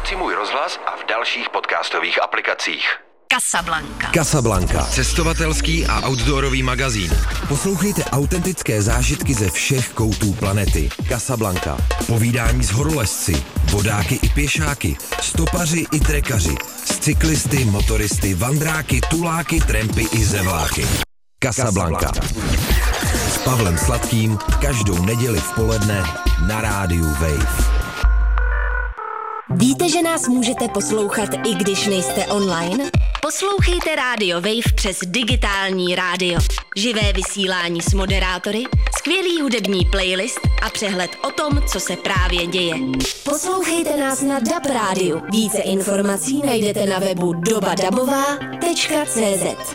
aplikaci Můj rozhlas a v dalších podcastových aplikacích. Casablanca. Cestovatelský a outdoorový magazín. Poslouchejte autentické zážitky ze všech koutů planety. Casablanca. Povídání s horolezci, vodáky i pěšáky, stopaři i trekaři, s cyklisty, motoristy, vandráky, tuláky, trampy i zevláky. Casablanca. S Pavlem Sladkým každou neděli v poledne na rádiu Wave. Víte, že nás můžete poslouchat, i když nejste online? Poslouchejte Radio Wave přes digitální rádio. Živé vysílání s moderátory, skvělý hudební playlist a přehled o tom, co se právě děje. Poslouchejte nás na DAB rádiu. Více informací najdete na webu dobadabová.cz.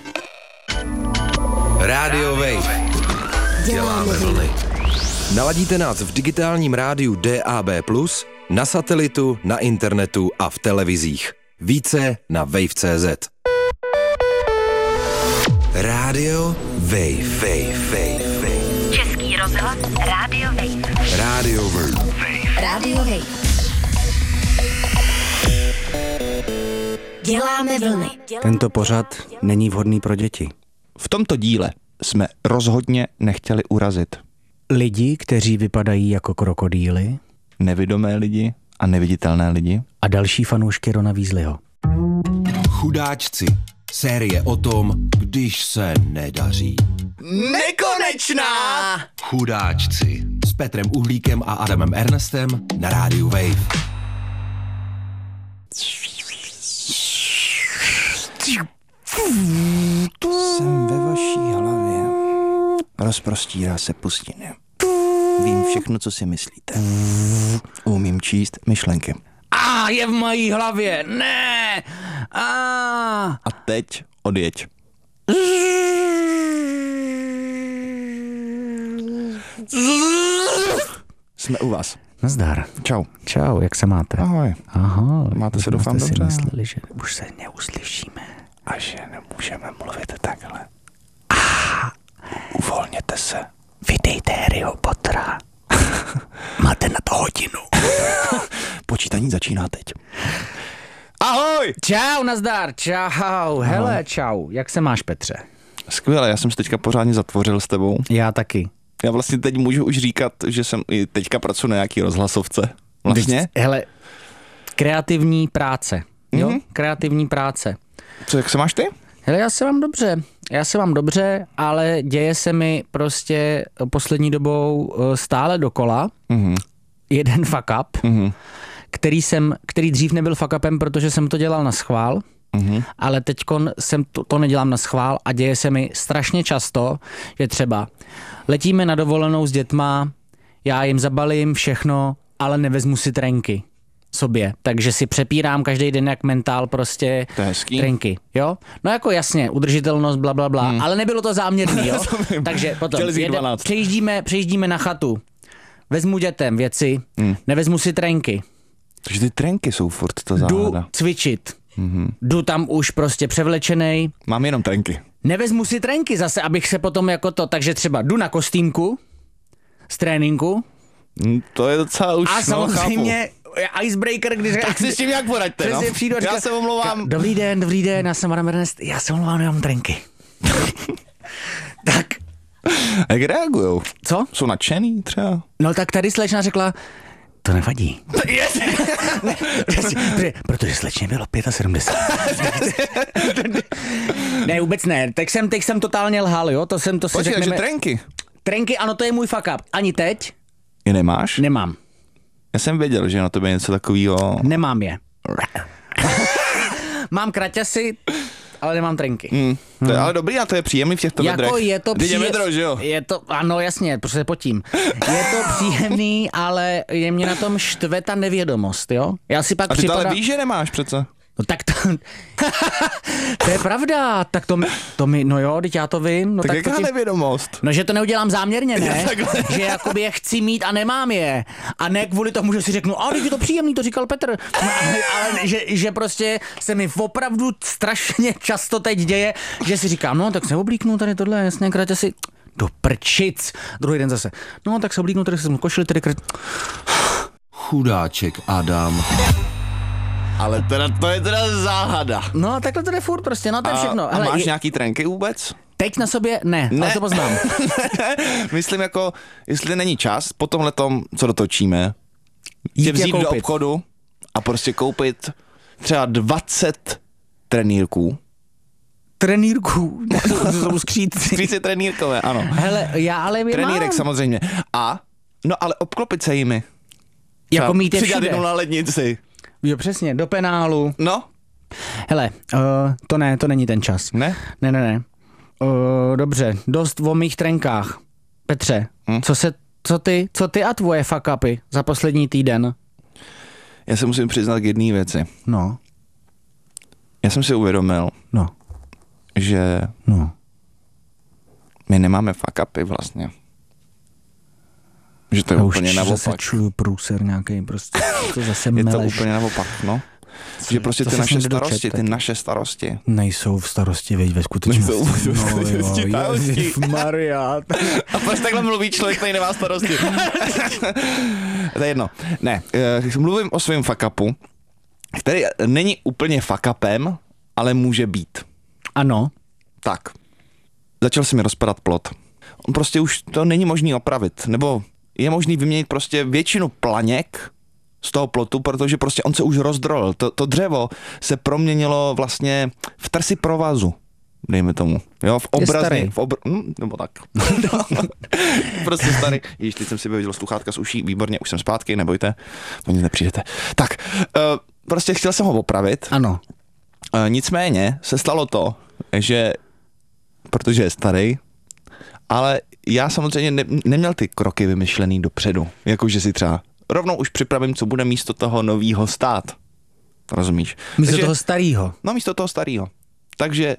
Radio Wave. Děláme vlny. Naladíte nás v digitálním rádiu DAB+, na satelitu, na internetu a v televizích. Více na wave.cz. Radio Wave. Český rozhlas Radio Wave. Radio Wave. Radio Wave. Děláme vlny. Tento pořad není vhodný pro děti. V tomto díle jsme rozhodně nechtěli urazit Lidi, kteří vypadají jako krokodýly, nevidomé lidi a neviditelné lidi a další fanoušky Rona Weasleyho. Chudáčci. Série o tom, když se nedaří. Nekonečná! Chudáčci. S Petrem Uhlíkem a Adamem Ernestem na rádiu Wave. Jsem ve vaší hlavě. Rozprostírá se pustiny. Vím všechno, co si myslíte. Umím číst myšlenky. Je v mojí hlavě, ne! A teď odjeď. Jsme u vás. Nazdar. Čau. Čau, jak se máte? Ahoj. Ahoj. Máte se, doufám, si dobře? mysleli, že už se neuslyšíme. A že nemůžeme mluvit takhle. Uvolněte se. Vydejte Harryho Pottera. Máte na to hodinu. Počítání začíná teď. Ahoj! Čau, nazdar, čau. Hele, čau. Jak se máš, Petře? Skvěle, já jsem se teďka pořádně zatvořil s tebou. Já taky. Já vlastně teď můžu už říkat, že jsem i teďka pracuji na nějaký rozhlasovce. Vlastně? Hele, kreativní práce. Jo? Kreativní práce. Co, jak se máš ty? Hele, já se mám dobře, ale děje se mi prostě poslední dobou stále dokola. Jeden fuck up, který dřív nebyl fuck upem, protože jsem to dělal na schvál, ale teďkon jsem to nedělám na schvál a děje se mi strašně často, že třeba letíme na dovolenou s dětma, já jim zabalím všechno, ale nevezmu si trenky sobě, takže si přepírám každý den jak mentál prostě trenky, jo? No jako jasně, udržitelnost, blablabla, ale nebylo to záměrný, jo? Takže potom přejíždíme na chatu, vezmu dětem věci, nevezmu si trenky. Takže ty trenky jsou furt ta záhada. Jdu cvičit, jdu tam už prostě převlečenej. Mám jenom trenky. Nevezmu si trenky zase, abych se potom jako to, takže třeba jdu na kostýmku z tréninku. To je docela už, a samozřejmě icebreaker, když tak si s tím jak poraďte, no. Já se omlouvám. Dobrý den, já jsem Adam Ernest, já se omlouvám, nemám trenky. Tak. Jak reagujou? Co? Jsou nadšený třeba? No tak tady slečna řekla, to nevadí. Protože slečně bylo 75. Ne, vůbec ne. Teď jsem totálně lhal, jo? To si Počkej, řekneme. takže trenky? Trenky, ano, to je můj fuck up. Ani teď. Je nemáš? Nemám. Já jsem věděl, že na tebe něco takového. Nemám je. Mám kraťasy, ale nemám trenky. To je ale dobrý a to je příjemný v těchto vedrech. Jako je to vedro, že jo? Je to, ano, jasně, protože potím. Je to příjemný, ale je mě na tom štve ta nevědomost, jo? Já si pak a ty to ale víš, že nemáš přece. No tak to je pravda, tak to mi, no jo, teď já to vím. No tak jaká nevědomost? No, že to neudělám záměrně, ne? Že jakoby je chci mít a nemám je. A ne kvůli tomu, že si řeknu, teď je to příjemný, to říkal Petr. No, ale že prostě se mi opravdu strašně často teď děje, že si říkám, no tak se oblíknu tady tohle, jasně, krátě si do prčic. Druhý den zase, no tak se oblíknu, tady jsem košili, tady Chudáček Adam. Ale teda to je teda záhada. No, takhle to jde furt prostě, no to je všechno. A máš nějaký trenky vůbec? Teď na sobě ne, ale to poznám. Myslím jako, jestli není čas, po tomhletom, co dotočíme, tě vzít do obchodu a prostě koupit třeba 20 trenýrků. Trenýrků? To jsou skříci. Skříci trenýrkové, ano. Hele, já ale je trenýrek mám. samozřejmě. No ale obklopit se jimi. Jako mít je přidat všude. jednou na lednici. Jo, přesně, do penálu. No. Hele, to není ten čas. Ne? Ne. Dobře, dost o mých trenkách. Petře, co ty a tvoje fuck upy za poslední týden? Já se musím přiznat k jedné věci. No. Já jsem si uvědomil, že my nemáme fuck upy vlastně. Že to je úplně naopak. Zase čuju průser nějaký, prostě to zase je meleš. to úplně naopak, no. Že prostě ty naše starosti. Nejsou v starosti, veď ve skutečnosti. Nejsou Maria. A proč takhle mluví člověk, který nemá starosti? To je jedno. Ne, mluvím o svém fuck upu, který není úplně fuck upem, ale může být. Ano. Tak. Začal se mi rozpadat plot. On prostě už to není možný opravit, nebo je možný vyměnit prostě většinu planěk z toho plotu, protože prostě on se už rozdrolil. To dřevo se proměnilo vlastně v trsy provazu, dejme tomu. Jo, v obrazi. Nebo tak. Prostě starý. Ježiš, teď jsem si vyhodil sluchátka z uší, výborně, už jsem zpátky, nebojte, to nic nepřijdete. Tak, prostě chtěl jsem ho opravit. Ano. Nicméně se stalo to, že, protože je starý, ale já samozřejmě neměl ty kroky vymyšlený dopředu. Jakože si třeba rovnou už připravím, co bude místo toho novýho stát. Rozumíš? Místo toho starýho. No, místo toho starýho. Takže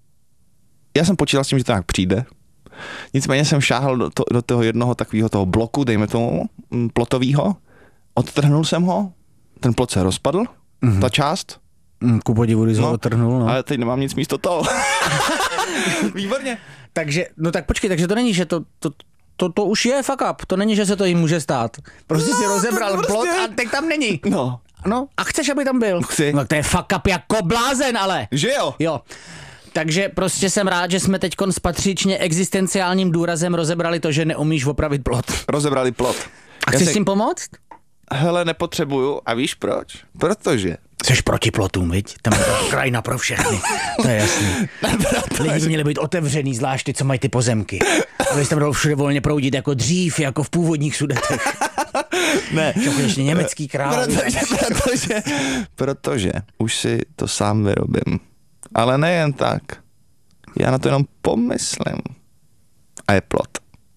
já jsem počítal s tím, že to nějak přijde. Nicméně jsem šáhl do toho jednoho takového toho bloku, dejme tomu, plotovýho. Odtrhnul jsem ho, ten plot se rozpadl, ta část. Ku podivu, když ho odtrhnul, no. Ale teď nemám nic místo toho. Výborně. Takže, no tak počkej, takže to není, že to už je fuck up. To není, že se to jim může stát. Prostě si rozebral plot a teď tam není. No, a chceš, aby tam byl? Chci. No to je fuck up jako blázen, ale. Že jo? Jo. Takže prostě jsem rád, že jsme teďkon s patřičně existenciálním důrazem rozebrali to, že neumíš opravit plot. Rozebrali plot. A chceš s tím pomoct? Hele, nepotřebuju. A víš proč? Protože Jseš proti plotům, viď? Tam je to krajina pro všechny. To je jasný. Lidi by měli být otevřený, zvlášť ty, co mají ty pozemky. Aby tam dalo všude volně proudit jako dřív, jako v původních Sudetech. Ne. Ještě německý král. Protože už si to sám vyrobím. Ale nejen tak. Já na to jenom pomyslím. A je plot.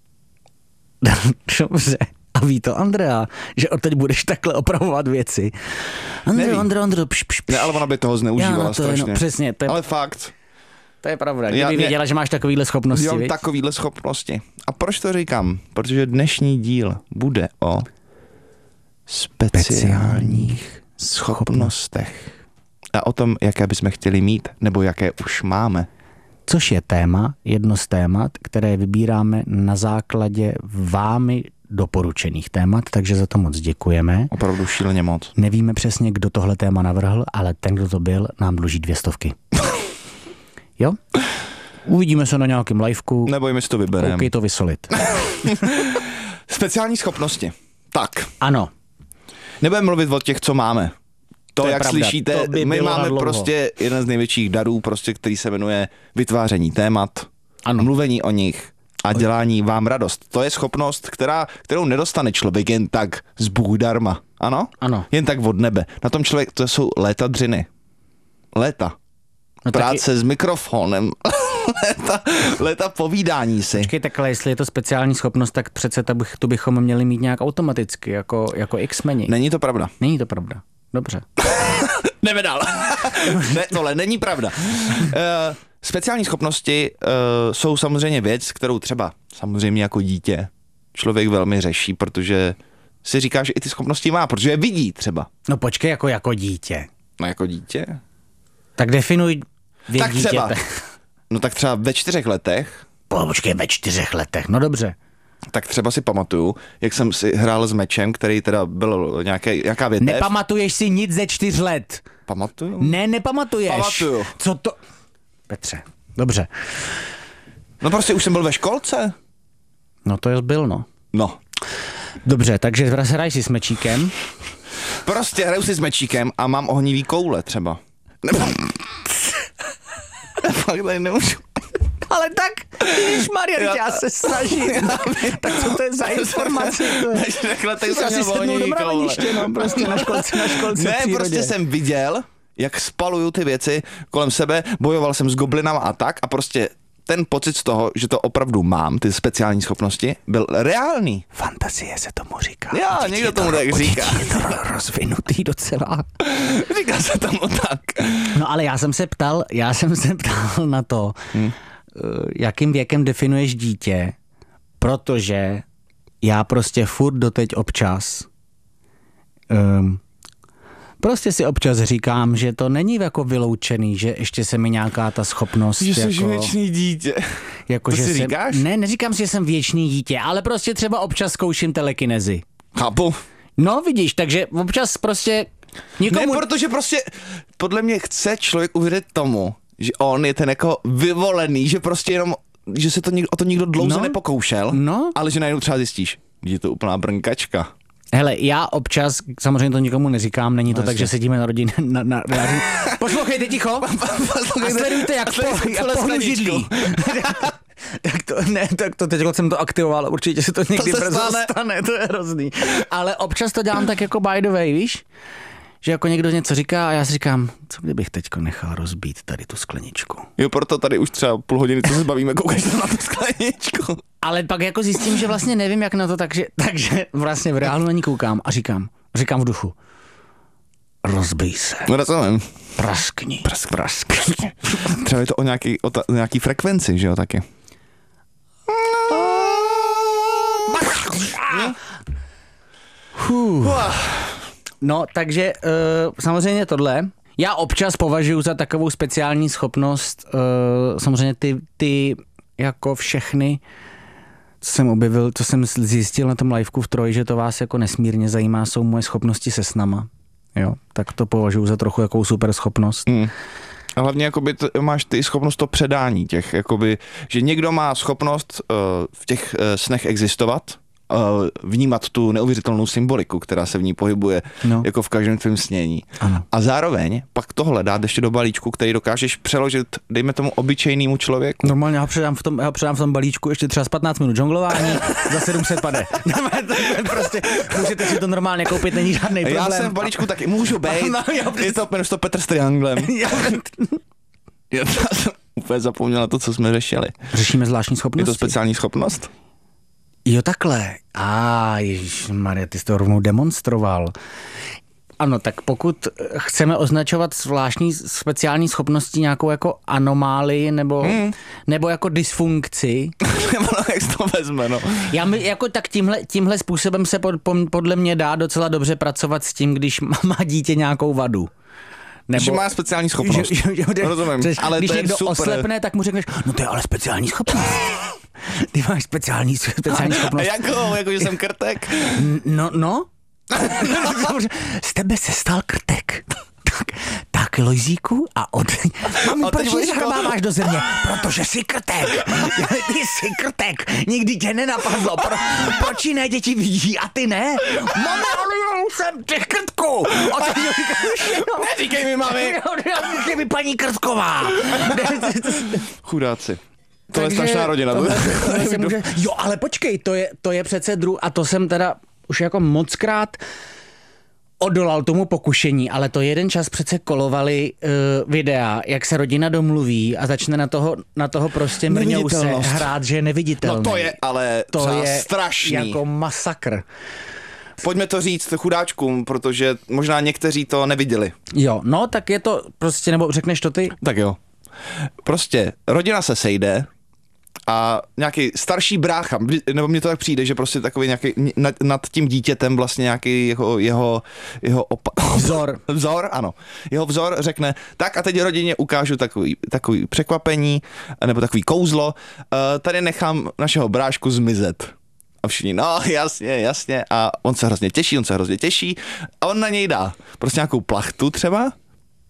Dobře. A ví to Andrea, že od teď budeš takhle opravovat věci. Andrea, pš. Ne, ale ona by toho zneužívala strašně. No, přesně. To je, ale fakt. To je pravda. Kdyby věděla, že máš takovýhle schopnosti. Mám takovýhle schopnosti. A proč to říkám? Protože dnešní díl bude o speciálních schopnostech. A o tom, jaké bychom chtěli mít, nebo jaké už máme. Což je jedno z témat, které vybíráme na základě vámi doporučených témat, takže za to moc děkujeme. Opravdu šíleně moc. Nevíme přesně, kdo tohle téma navrhl, ale ten, kdo to byl, nám dluží 200. Jo? Uvidíme se na nějakém liveku. Nebo my si to vybereme. Koukej to vysolit. Speciální schopnosti. Tak. Ano. Nebudeme mluvit o těch, co máme. To jak pravda, slyšíte, my máme prostě jeden z největších darů, prostě, který se jmenuje vytváření témat, mluvení o nich a dělání vám radost. To je schopnost, kterou nedostane člověk jen tak z Bůh darma. Ano? Ano. Jen tak od nebe. Na tom člověk, to jsou léta dřiny. Léta. No práce taky s mikrofonem. léta povídání si. Počkej, takhle, jestli je to speciální schopnost, tak přece tu bychom měli mít nějak automaticky, jako X-meni. Není to pravda. Není to pravda. Dobře. Jdeme dál. Ne, tohle není pravda. Speciální schopnosti jsou samozřejmě věc, kterou třeba samozřejmě jako dítě člověk velmi řeší, protože si říká, že i ty schopnosti má, protože je vidí třeba. No počkej, jako dítě. No jako dítě? Tak definuj věk tak dítěte. Třeba. No tak třeba ve 4 letech. Počkej, ve 4 letech, no dobře. Tak třeba si pamatuju, jak jsem si hrál s mečem, který teda byl nějaká větev. Nepamatuješ si nic ze 4 let. Pamatuju? Ne, nepamatuješ. Pamatuju. Co to? Petře, dobře. No prostě už jsem byl ve školce. No to byl, no. No. Dobře, takže hraj si s mečíkem. Prostě hraju si s mečíkem a mám ohnivý koule třeba. Nebo... Fakt tady nemůžu. Ale tak, ježišmarja, já se snažím. Tak co to je za informace? Ty jsi asi sednul do mraveniště, no, prostě na školce Ne, přírodě. prostě jsem viděl, jak spaluju ty věci kolem sebe, bojoval jsem s goblinama a tak a prostě ten pocit z toho, že to opravdu mám, ty speciální schopnosti, byl reálný. Fantazie se tomu říká. Já, někdo tomu tak říká. Je to rozvinutý docela. Říká se tomu tak. No ale já jsem se ptal na to, jakým věkem definuješ dítě, protože já prostě furt doteď občas prostě si občas říkám, že to není jako vyloučený, že ještě se mi nějaká ta schopnost... Že jsi jako, věčný dítě. jako, To že si jsem, říkáš? Ne, neříkám si, že jsem věčný dítě, ale prostě třeba občas zkouším telekinezi. Chápu. No vidíš, takže občas prostě nikomu... Ne, protože prostě podle mě chce člověk uvěřit tomu, že on je ten jako vyvolený, že prostě jenom, že se to o to nikdo dlouze nepokoušel, ale že najednou třeba zjistíš, že je to úplná brnkačka. Hele, já občas, samozřejmě to nikomu neříkám, není to tak, že sedíme na rodině na Poslouchejte ticho a sledujte, jak pohnu židlí. Tak to teď jsem to aktivoval, určitě se to někdy brzo stane, to je hrozný. Ale občas to dělám tak jako by the way, víš? Že jako někdo něco říká a já si říkám, co kdybych teďko nechal rozbít tady tu skleničku. Jo, proto tady už třeba půl hodiny, co se bavíme, koukáš na tu skleničku. Ale pak jako zjistím, že vlastně nevím, jak na to, takže vlastně v reálu na ní koukám a říkám v duchu. Rozbij se. No rozumím. Praskni. Třeba je to o nějaký frekvenci, že jo, taky. No, takže samozřejmě tohle. Já občas považuji za takovou speciální schopnost, samozřejmě ty jako všechny, co jsem objevil, co jsem zjistil na tom liveku v Troji, že to vás jako nesmírně zajímá, jsou moje schopnosti se snama. Jo, tak to považuji za trochu jakou super schopnost. A hlavně jakoby máš ty schopnost to předání těch, jakoby, že někdo má schopnost v těch snech existovat, vnímat tu neuvěřitelnou symboliku, která se v ní pohybuje jako v každém tvém snění. Ano. A zároveň pak tohle dát ještě do balíčku, který dokážeš přeložit, dejme tomu, obyčejnému člověku. Normálně já předám v tom balíčku ještě třeba z 15 minut žonglování za 700 pade. Prostě můžete si to normálně koupit, není žádný problém. Já jsem v balíčku taky, můžu být. Je to jmenuje Petr s trianglem. Já jsem úplně zapomněl na to, co jsme řešili. Řešíme zvláštní schopnosti. Je to speciální schopnost? Jo, takhle. Ježišmarja, ty jsi to rovnou demonstroval. Ano, tak pokud chceme označovat speciální schopnosti nějakou jako anomálii nebo jako dysfunkci. Jak to vezme, no. Jako tak tímhle způsobem se podle mě dá docela dobře pracovat s tím, když má dítě nějakou vadu. Že má speciální schopnost. Rozumím. Ale když někdo oslepne, tak mu řekneš, no to je ale speciální schopnost. Ty máš speciální schopnost. A jako že jsem krtek? No. Z tebe se stal krtek. Tak Lojzíku a Mami, proč mě zahrabáváš do země? Protože jsi krtek. Ty jsi krtek. Nikdy tě nenapadlo. Proč jiné děti vidí a ty ne? Mami, ale jsem ty krtku. Neříkej mi, mami. Neříkej mi, paní Krtková. Chudáci. To je strašná rodina. Jo, ale počkej, to je přece a to jsem teda už jako mockrát odolal tomu pokušení, ale to jeden čas přece kolovali videa, jak se rodina domluví a začne na toho prostě mrňou se hrát, že je neviditelný. No to je ale to je strašný. Jako masakr. Pojďme to říct chudáčkům, protože možná někteří to neviděli. Jo, no tak je to prostě, nebo řekneš to ty? Tak jo. Prostě rodina se sejde a nějaký starší brácha, nebo mně to tak přijde, že prostě takový nějaký nad tím dítětem vlastně nějaký jeho vzor, ano. Jeho vzor řekne, tak a teď rodině ukážu takový překvapení, nebo takový kouzlo, tady nechám našeho brášku zmizet. A všichni, no jasně, a on se hrozně těší a on na něj dá prostě nějakou plachtu třeba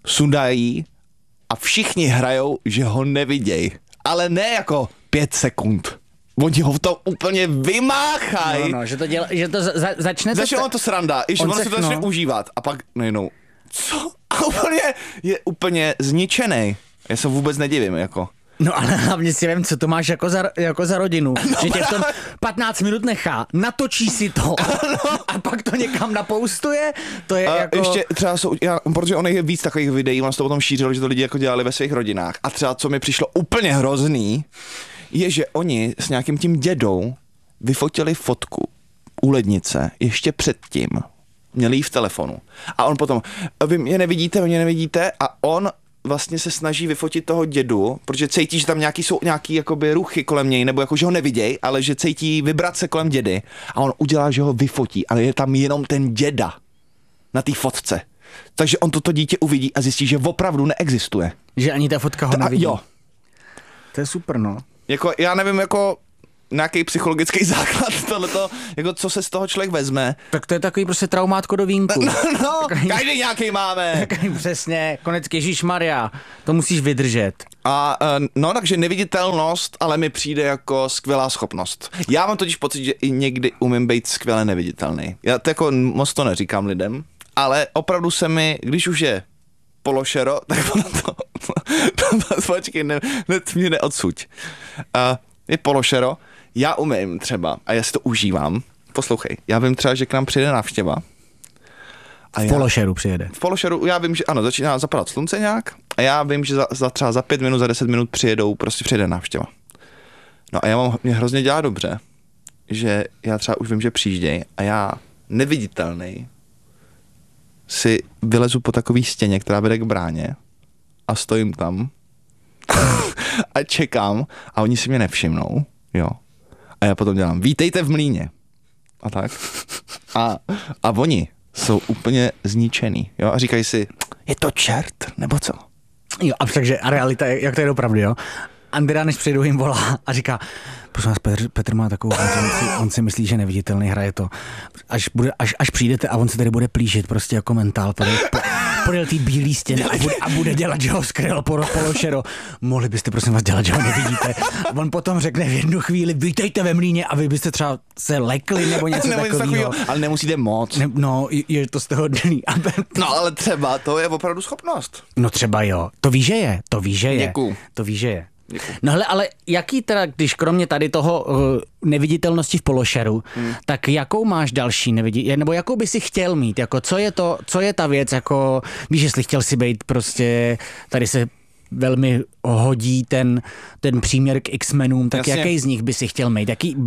sundají a všichni hrajou, že ho nevidějí. Ale ne jako 5 sekund. Oni ho to úplně vymáchají. No, že to začne... Začne on to sranda, i že on se to začne užívat. A pak najednou, co? A je úplně zničenej. Já se vůbec nedivím, jako. No ale hlavně si vím, co to máš jako za rodinu. No, že tě v tom 15 minut nechá, natočí si to a pak to někam napoustuje. To je jako... Ještě třeba protože on je víc takových videí, on se to potom šířil, že to lidi jako dělali ve svých rodinách. A třeba co mi přišlo úplně hrozný, je, že oni s nějakým tím dědou vyfotili fotku u lednice ještě předtím. Měli ji v telefonu. A on potom, vy mě nevidíte a on vlastně se snaží vyfotit toho dědu, protože cítí, že tam jsou nějaký jakoby ruchy kolem něj, nebo jako, že ho neviděj, ale že cítí vibrace kolem dědy. A on udělá, že ho vyfotí, ale je tam jenom ten děda na té fotce. Takže on toto dítě uvidí a zjistí, že opravdu neexistuje. Že ani ta fotka ho nevidí. Jo. To je super, no. Jako, já nevím, jako nějaký psychologický základ tohleto, jako co se z toho člověk vezme. Tak to je takový prostě traumátko do vínku. No, každý nějaký máme. Přesně, konec Ježíšmarja, to musíš vydržet. A no, takže neviditelnost, ale mi přijde jako skvělá schopnost. Já mám totiž pocit, že i někdy umím být skvěle neviditelný. Já to jako moc to neříkám lidem, ale opravdu se mi, když už je pološero, tak ono to počkej, mě neodsuď. Je pološero, já umím třeba, a já si to užívám, poslouchej, já vím třeba, že k nám přijde návštěva. V pološeru přijede. V pološeru, já vím, že ano, začíná zapadat slunce nějak a já vím, že třeba za 5 minut, za 10 minut přijede návštěva. No a mě hrozně dělá dobře, že já třeba už vím, že přijížděj a já neviditelný si vylezu po takový stěně, která vede k bráně a stojím tam a čekám a oni si mě nevšimnou, jo. A já potom dělám, vítejte v mlýně. A tak. A oni jsou úplně zničený, jo. A říkají si, je to čert, nebo co? Jo, a takže a realita, jak to je opravdu, jo. Andrea, než přijdou, jim volá a říká, prosím vás, Petr má takovou on si myslí, že neviditelný, hraje to. Až přijdete a on se tady bude plížit, prostě jako mentál, podél té bílý stěny a bude dělat, že ho skryl pološero. Mohli byste, prosím vás, dělat, že ho nevidíte. A on potom řekne v jednu chvíli, vítejte ve mlýně a vy byste třeba se lekli nebo něco takového. Ale nemusíte moc. No, je to z toho dní. No, ale třeba to je opravdu schopnost. No třeba jo, to ví, že je. Děkuju. To ví, že je. No hele, ale jaký teda, když kromě tady toho neviditelnosti v pološeru, tak jakou máš další neviditelnost, nebo jakou by si chtěl mít, jako co je ta věc, jako víš, jestli chtěl si být prostě, tady se velmi hodí ten příměr k X-menům, tak jasně. Jaký z nich by si chtěl mít, jaký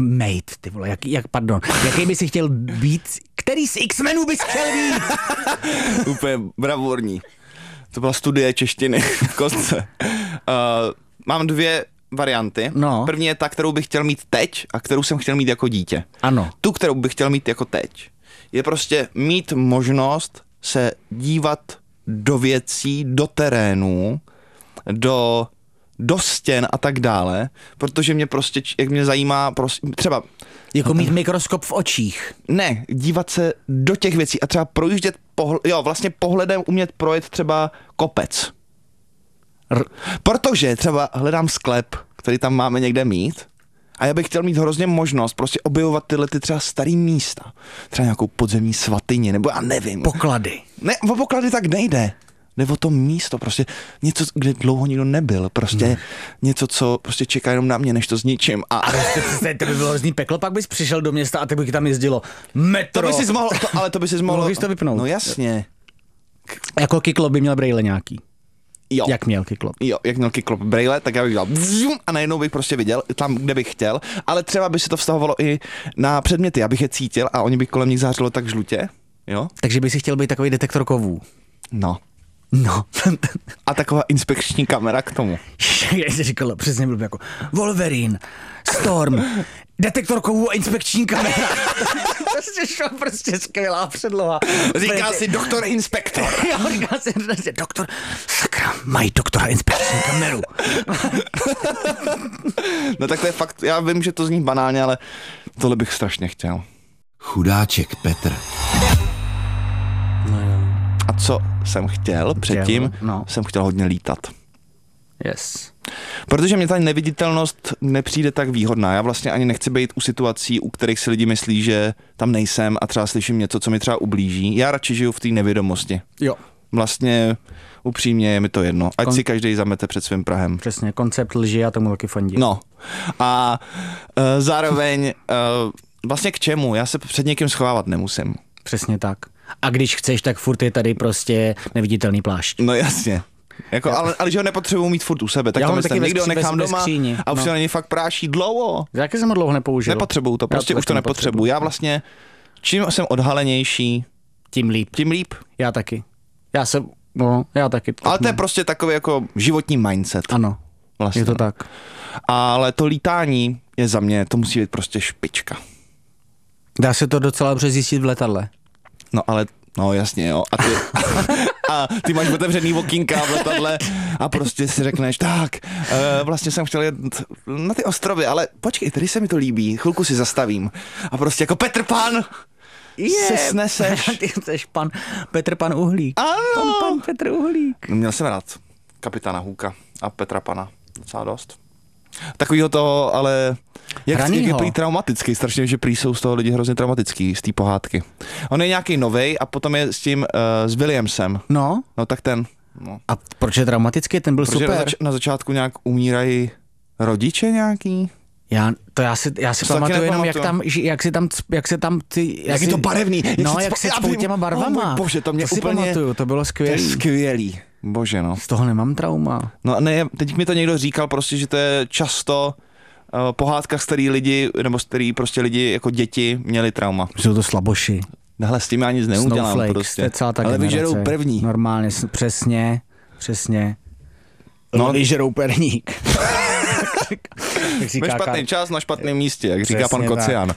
by si chtěl být, který z X-menů bys chtěl být? Úplně bravurní. To byla studie češtiny v kostce. Mám 2 varianty. No. První je ta, kterou bych chtěl mít teď a kterou jsem chtěl mít jako dítě. Ano. Tu, kterou bych chtěl mít jako teď, je prostě mít možnost se dívat do věcí, do terénů, do stěn a tak dále, protože mě prostě, jak mě zajímá, třeba... Jako mít mikroskop v očích. Ne, dívat se do těch věcí a třeba projíždět, vlastně pohledem umět projet třeba kopec. Protože třeba hledám sklep, který tam máme někde mít a já bych chtěl mít hrozně možnost prostě objevovat tyhle třeba starý místa. Třeba nějakou podzemní svatyni, nebo já nevím. Poklady. Ne, o poklady tak nejde. Jde o to místo, prostě něco, kde dlouho nikdo nebyl, prostě něco, co prostě čeká jenom na mě, než to zničím. To by bylo hrozný peklo, pak bys přišel do města a ty by tam jezdilo metro. To by si mohl, ale to by si mohl. Mohl to vypnout. No jasně. Jako Kyklop by měl brejle nějaký. Jo. Jak měl Kyklop. Jo, jak měl Kyklop brejle, tak já bych dělal a najednou bych prostě viděl tam, kde bych chtěl, ale třeba by se to vztahovalo i na předměty, abych je cítil a oni by kolem nich zářilo tak žlutě, jo? Takže by si chtěl být takový detektor kovů. No. A taková inspekční kamera k tomu. Já si říkal, přesně byl jako Wolverine, Storm, detektor kovů a inspekční kamera. To je prostě skvělá předloha. Říká si doktor inspektor. Jo, říká si doktor, sakra, mají doktora inspekční kameru. No tak to je fakt, já vím, že to zní banálně, ale tohle bych strašně chtěl. Chudáček Petr. No jo. A co jsem chtěl předtím, jsem chtěl hodně lítat. Yes. Protože mě ta neviditelnost nepřijde tak výhodná. Já vlastně ani nechci být u situací, u kterých si lidi myslí, že tam nejsem a třeba slyším něco, co mi třeba ublíží. Já radši žiju v té nevědomosti. Jo. Vlastně upřímně je mi to jedno. Ať si každý zamete před svým prahem. Přesně, koncept lži a tomu taky fandí. No. A zároveň vlastně k čemu? Já se před někým schovávat nemusím. Přesně tak. A když chceš, tak furt je tady prostě neviditelný plášť. No jasně. Jako, ale že ho nepotřebuji mít furt u sebe, tak já to myslím, někdo nechám doma a už se na něj fakt práší dlouho. Jaký jsem ho dlouho nepoužil? Nepotřebuju to, prostě už to nepotřebuju. Já vlastně, čím jsem odhalenější, tím líp. Já taky. Já taky. Ale to je prostě takový jako životní mindset. Ano, vlastně. Je to tak. Ale to lítání je za mě, to musí být prostě špička. Dá se to docela dobře zjistit v letadle. No jasně, jo. A ty máš otevřený okýnka v letadle a prostě si řekneš, tak, vlastně jsem chtěl jet na ty ostrovy, ale počkej, tady se mi to líbí, chvilku si zastavím. A prostě jako Petr Pan se sneseš. Ty jsi Petr Pan Uhlík. Ano. Pan Petr Uhlík. Měl jsem rád kapitána Hůka a Petra Pana docela dost. Takovýho toho, ale jak je prý traumatický, strašně, že prý jsou z toho lidi hrozně traumatický, z té pohádky. On je nějaký novej a potom je s tím, s Williamsem. No tak ten. No. A proč je traumatický? Ten byl super. Na začátku nějak umírají rodiče nějaký. Já si pamatuju jenom, jak se tam jak je to barevný. Jak se spou těma barvama. Bože, to mě to úplně... si pamatuju, to bylo skvělý. To je skvělý. Bože, no. Z toho nemám trauma. No ne, teď mi to někdo říkal prostě, že to je často pohádka, z který lidi, nebo z který prostě lidi jako děti měli trauma. Jsou to slaboši. Hele, s tím já nic neudělám Snowflakes, prostě. Ale vyžerou první. Normálně, přesně. No, vyžerou perník. Ve špatný čas na špatném místě, jak říká pan Kocian.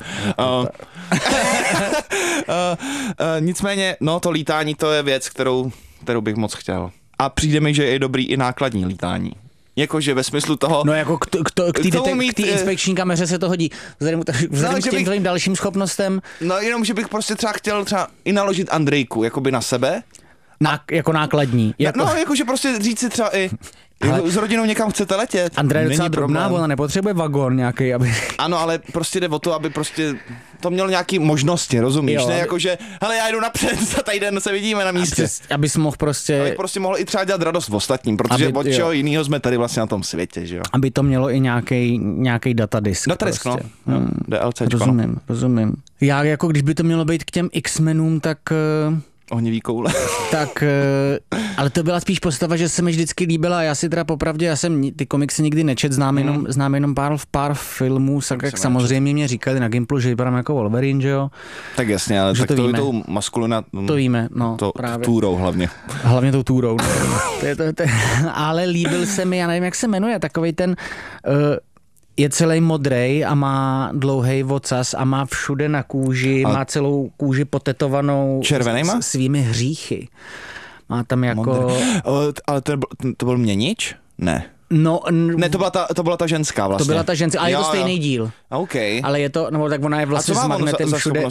Nicméně, to lítání, to je věc, kterou bych moc chtěl. A přijde mi, že je dobrý i nákladní lítání. Jakože ve smyslu toho... No jako k té inspekční kameře se to hodí. Vzhledem k těm tvým dalším schopnostem. No jenom, že bych prostě chtěl i naložit Andrejku, jakoby na sebe. Jako nákladní. Jakože prostě říct si třeba i... S rodinou někam chcete letět. Andrea je docela drobná, ona nepotřebuje vagón nějaký, aby... Ano, ale prostě jde o to, aby prostě to mělo nějaký možnosti, rozumíš? Jo, ne jakože, hele, já jdu napřed, za týden se vidíme na místě. Abys mohl prostě... Abych prostě mohl i třeba dělat radost v ostatním, protože od čeho jinýho jsme tady vlastně na tom světě, že jo? Aby to mělo i nějaký datadisk. Datadisk, prostě. DLCčko. Rozumím. Já jako když by to mělo být k těm X-menům, tak... Ohnivý koule. Tak, ale to byla spíš postava, že se mi vždycky líbila. Já si teda popravdě, já jsem ty komiksy nikdy nečet, znám jenom pár filmů, jak samozřejmě mě říkali na Gimplu, že vypadám jako Wolverine, že jo? Tak jasně, ale tak to je tou maskulina... To víme, no. Právě. Túrou hlavně. Hlavně tou túrou. Ale líbil se mi, já nevím, jak se jmenuje, takovej ten... je celý modrej a má dlouhej vocas a má všude na kůži, má celou kůži potetovanou červenýma? Svými hříchy. Má tam jako... Ale to byl měnič? Ne. Ne, to byla ta ženská vlastně. To byla ta ženská, ale je to stejný díl. OK. Ale je to, tak ona je vlastně s magnetem všude.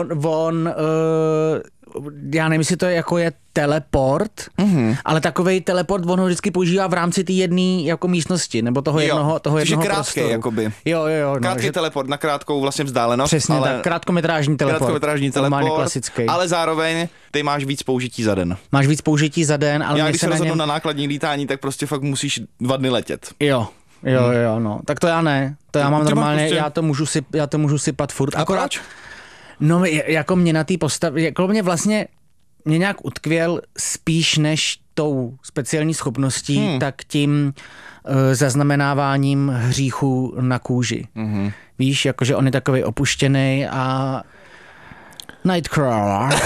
Já nevím, jestli to je teleport, ale takovej teleport on ho vždycky používá v rámci té jedné jako místnosti, nebo toho jednoho krátký, jakoby. Jo. Krátký teleport na krátkou vlastně vzdálenost. Přesně tak, krátkometrážní teleport. Klasický. Ale zároveň ty máš víc použití za den. Ale já když se rozhodnu na nákladní lítání, tak prostě fakt musíš 2 dny letět. Jo, no. Tak to já ne. To já mám normálně, prostě... já to můžu sypat furt. A proč? No, jako mě na té postavě, jako mě vlastně mě nějak utkvěl spíš než tou speciální schopností, tak tím zaznamenáváním hříchů na kůži. Víš, jakože on je takový opuštěný a Nightcrawler.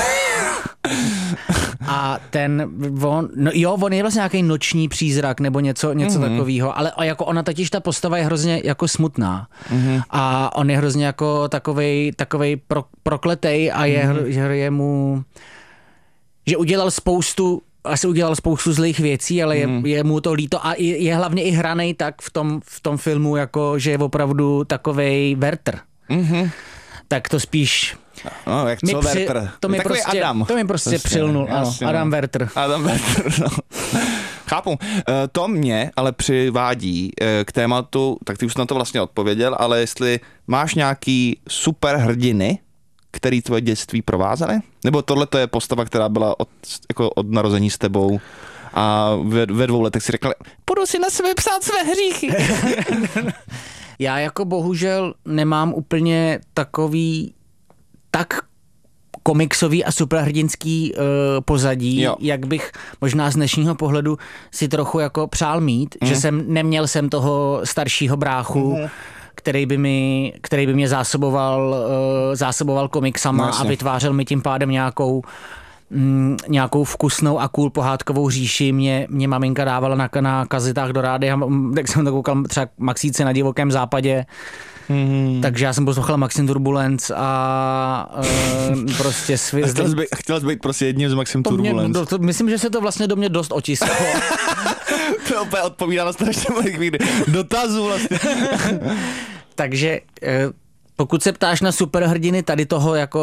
A on je vlastně nějaký noční přízrak nebo něco takového, ale jako ona totiž ta postava je hrozně jako smutná. A on je hrozně jako takovej prokletej a je mu, že udělal spoustu zlých věcí, ale je mu to líto a je hlavně i hranej tak v tom filmu, jako že je opravdu takovej Werther. Tak to spíš No, jak co Werther. To mi prostě přilnul, ano, Adam Werther. Adam Werther, no. Chápu. To mě ale přivádí k tématu, tak ty už na to vlastně odpověděl, ale jestli máš nějaký super hrdiny, který tvoje dětství provázely? Nebo tohle to je postava, která byla od narození s tebou a ve 2 letech si řekl, budu si na sebe psát své hříchy. Já jako bohužel nemám úplně takový tak komiksový a superhrdinský pozadí, jak bych možná z dnešního pohledu si trochu jako přál mít, že neměl jsem toho staršího bráchu, který by mě zásoboval komiksama a vytvářel mi tím pádem nějakou vkusnou a cool pohádkovou říši. Mě maminka dávala na kazetách do rádia, tak jsem to koukal třeba Maxíce na divokém západě. Takže já jsem poslouchal Maxim Turbulence a prostě Chtěl jsi být prostě jedním z Maxim Turbulence. Myslím, že se to vlastně do mě dost otisklo. To opět odpovídá na strašně moich dotazů vlastně. Takže pokud se ptáš na superhrdiny tady toho, jak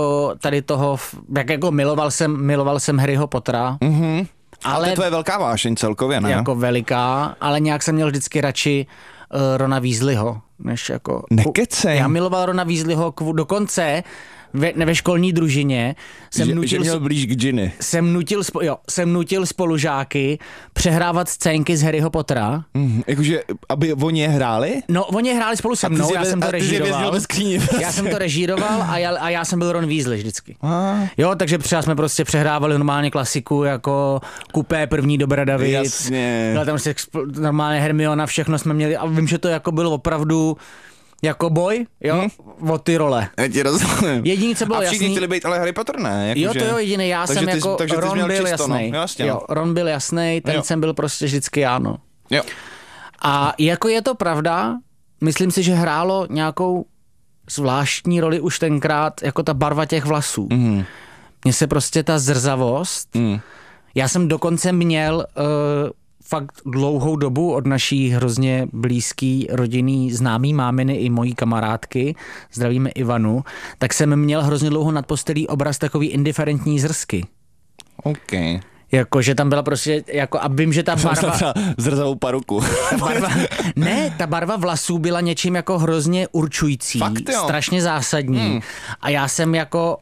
jako miloval jsem Harryho Pottera. Ale to je tvoje velká vášeň celkově, ne? Jako veliká, ale nějak jsem měl vždycky radši Rona Weasleyho, než jako... Nekecej. Já miloval Rona Weasleyho dokonce ve školní družině. Že měl blíž k Ginny. Jsem nutil spolužáky přehrávat scénky z Harryho Pottera. Jakože, aby oni je hráli? No, oni je hráli spolu se mnou, já jsem to režíroval. Já jsem to režíroval a já jsem byl Ron Weasley vždycky. Jo, takže třeba jsme prostě přehrávali normálně klasiku, jako Kupé první do Bradavic. Jasně. Byla tam prostě normálně Hermiona, všechno jsme měli a vím, že to jako bylo opravdu jako boj, jo, o ty role. Já ti rozumím. Jediný, co bylo jasný. A všichni chtěli být ale Harry Potter, ne? Jako jo, to jo, jediný, já jsem jako Ron byl jasnej. No, jasně, jo, Ron byl jasnej, ten jsem byl prostě vždycky já, no. Jo. A jako je to pravda, myslím si, že hrálo nějakou zvláštní roli už tenkrát, jako ta barva těch vlasů. Mně se prostě ta zrzavost, já jsem dokonce měl fakt dlouhou dobu od naší hrozně blízký rodinný známý máminy i mojí kamarádky, zdravíme Ivanu, tak jsem měl hrozně dlouho nad postelí obraz takový indiferentní zrsky. OK. Jako, že tam byla prostě, jako, a vím, že ta barva... Zrzavou paruku. Ta barva vlasů byla něčím jako hrozně určující, strašně zásadní. A já jsem jako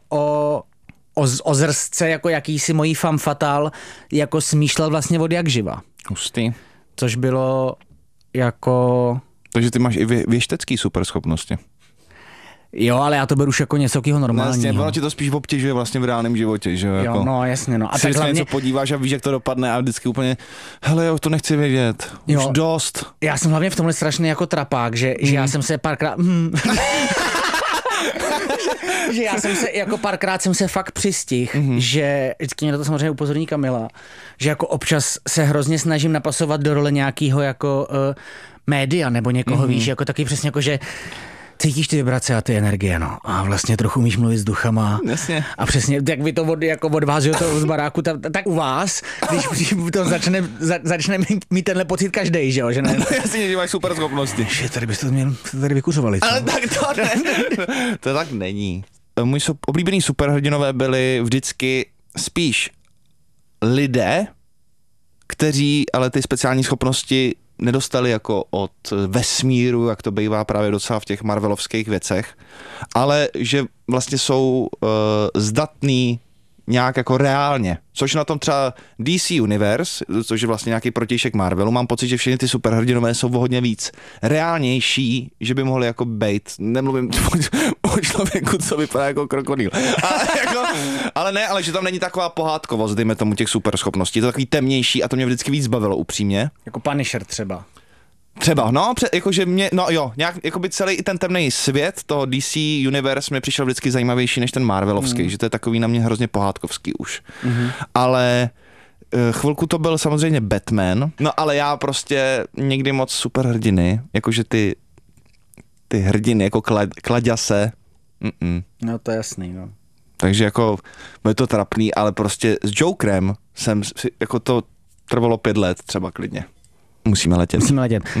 o zrsce, jako jakýsi mojí femme fatale, jako smýšlel vlastně od jak živa. Hustý. Což bylo jako... Takže ty máš i věštecký superschopnosti. Jo, ale já to beru už jako něco normálního. Vlastně, ono ti to spíš obtěžuje vlastně v reálném životě, že jo? Jo, jako, no jasně, no. A tak hlavně... něco podíváš a víš, jak to dopadne a vždycky úplně, hele jo, to nechci vědět, už dost. Já jsem hlavně v tomhle strašný jako trapák, že já jsem se párkrát... že já jsem se, jako párkrát jsem se fakt přistihl, že vždycky mě to samozřejmě upozorní Kamila, že jako občas se hrozně snažím napasovat do role nějakého jako média nebo někoho, víš, jako taky přesně jako, že cítíš ty vibrace a ty energie, no. A vlastně trochu umíš mluvit s duchama. Jasně. A přesně, jak vy to od vás, že to z baráku, tak u vás, když to začne mít tenhle pocit každej, že jo? Že ne? No jasně, že máš super schopnosti. Že tady byste to měl tady vykuřovali, co? Ale tak to ne. To tak není. Můj oblíbený superhrdinové byli vždycky spíš lidé, kteří ale ty speciální schopnosti nedostali jako od vesmíru, jak to bývá právě docela v těch marvelovských věcech, ale že vlastně jsou zdatný nějak jako reálně. Což na tom třeba DC Universe, což je vlastně nějaký protějšek Marvelu, mám pocit, že všechny ty superhrdinové jsou hodně víc reálnější, že by mohli jako bejt. Nemluvím o člověku, co vypadá jako krokodýl. Ale že tam není taková pohádkovost, dejme tomu těch superschopností. Je to takový temnější a to mě vždycky víc bavilo upřímně. Jako Punisher třeba. Třeba, no, jakože mě, no jo, nějak, jakoby celý i ten temný svět toho DC Universe mi přišel vždycky zajímavější než ten Marvelovský, že to je takový na mě hrozně pohádkovský už. Ale chvilku to byl samozřejmě Batman, no ale já prostě někdy moc superhrdiny, jakože ty hrdiny, jako kladěse. No to je jasný, no. Takže jako, bude to trapný, ale prostě s Jokerem jsem, jako to trvalo 5 let třeba klidně. Musíme letět.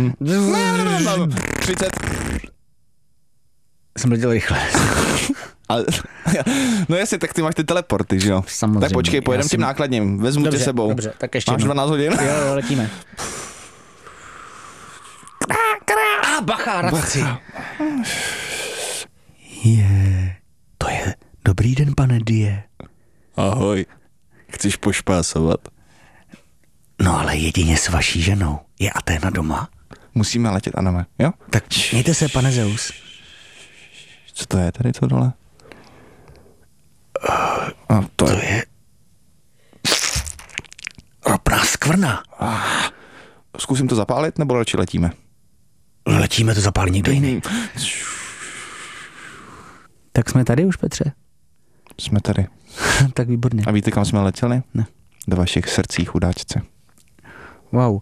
30. Jsem letěl rychle. No jasně, tak ty máš ty teleporty, že jo? Samozřejmě. Tak počkej, pojedem tím nákladním, vezmu tě sebou. Dobře, tak ještě máš 12 hodin? Jo, letíme. Bacha, radci. To je dobrý den, pane Die. Ahoj, chceš pošpásovat? No ale jedině s vaší ženou. Je Aténa doma? Musíme letět, Adame, jo? Tak mějte se, pane Zeus. Co to je tady, co dole? To je ropná skvrna. Zkusím to zapálit, nebo radši letíme? Letíme, to zapálí někdo jiný. Tak jsme tady už, Petře? Jsme tady. Tak výborně. A víte, kam jsme letěli? Ne. Do vašich srdcí, chudáčce. Wow.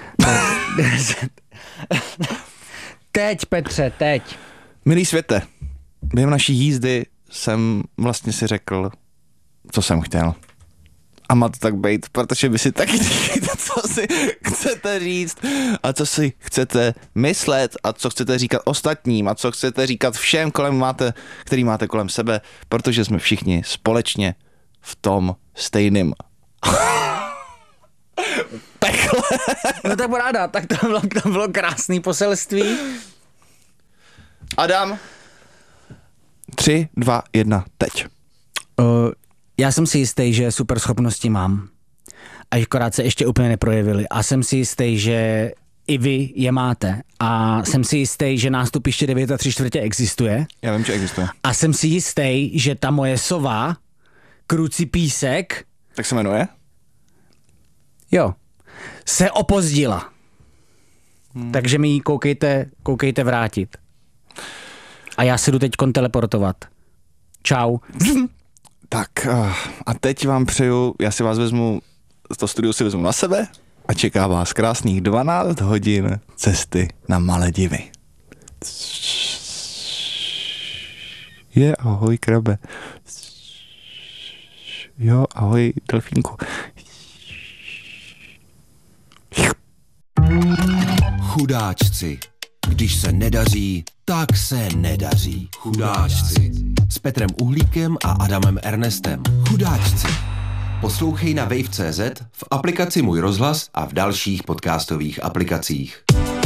Teď, Petře, teď. Milý světe, během naší jízdy jsem vlastně si řekl, co jsem chtěl. A má to tak být, protože vy si taky říkáte, co si chcete říct a co si chcete myslet a co chcete říkat ostatním a co chcete říkat všem, který máte kolem sebe, protože jsme všichni společně v tom stejným pekle. No tak ráda, tak to bylo krásný poselství. Adam, 3, 2, 1, teď. Já jsem si jistý, že super schopnosti mám. A akorát se ještě úplně neprojevily. A jsem si jistý, že i vy je máte. A jsem si jistý, že nástupiště 9 3/4 existuje. Já vím, že existuje. A jsem si jistý, že ta moje sova, Kruci písek... Tak se jmenuje? Jo. Se opozdila. Takže mi ji koukejte vrátit. A já se jdu teď teleportovat. Čau. Tak a teď vám přeju, já si vás vezmu, to studio si vezmu na sebe a čeká vás krásných 12 hodin cesty na Maledivy. Ahoj krabe. Jo, ahoj delfínku. Chudáčci. Když se nedaří, tak se nedaří. Chudáčci. S Petrem Uhlíkem a Adamem Ernestem. Chudáčci. Poslouchej na wave.cz, v aplikaci Můj rozhlas a v dalších podcastových aplikacích.